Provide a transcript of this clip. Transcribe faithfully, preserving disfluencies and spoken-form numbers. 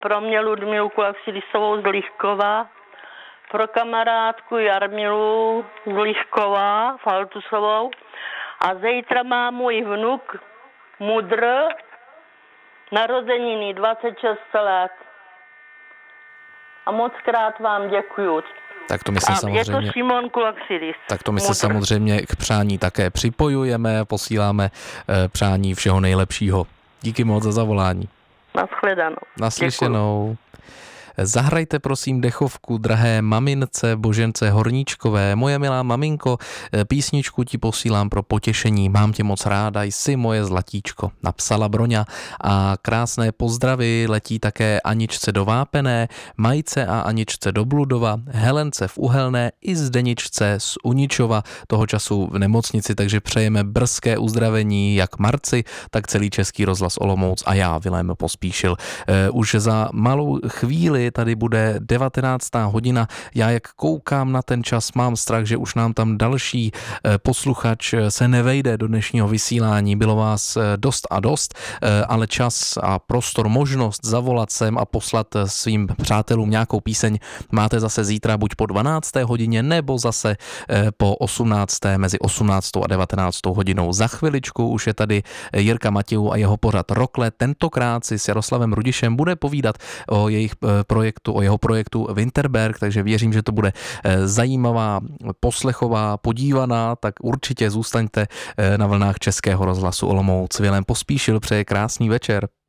pro mě Ludmilu Kulaxilisovou z Lichkova, pro kamarádku Jarmilu z Lichkova, Faltusovou, a zítra má můj vnuk Mudr narozeniny dvacet šest let. A moc krát vám děkuju. Tak to my se a samozřejmě... je to Šimon Kulaxilis. Tak to my se samozřejmě k přání také připojujeme, posíláme eh, přání všeho nejlepšího. Díky moc za zavolání. Nashledanou. Naslyšenou. Děkuju. Zahrajte prosím dechovku drahé mamince Božence Horníčkové. Moje milá maminko, písničku ti posílám pro potěšení. Mám tě moc ráda, jsi moje zlatíčko. Napsala Broňa a krásné pozdravy letí také Aničce do Vápené, Majce a Aničce do Bludova, Helence v Uhelné i Zdeničce z Uničova, toho času v nemocnici, takže přejeme brzké uzdravení jak Marci, tak celý Český rozhlas Olomouc a já, Vilém Pospíšil. Už za malou chvíli tady bude devatenáctá hodina. Já jak koukám na ten čas, mám strach, že už nám tam další posluchač se nevejde do dnešního vysílání. Bylo vás dost a dost, ale čas a prostor, možnost zavolat sem a poslat svým přátelům nějakou píseň máte zase zítra buď po dvanácté hodině, nebo zase po osmnácté mezi osmnáctou a devatenáctou hodinou. Za chviličku už je tady Jirka Matějů a jeho pořad Rokle. Tentokrát si s Jaroslavem Rudišem bude povídat o jejich projektu, o jeho projektu Winterberg, takže věřím, že to bude zajímavá, poslechová, podívaná, tak určitě zůstaňte na vlnách Českého rozhlasu Olomouc. Vilém Pospíšil přeje krásný večer.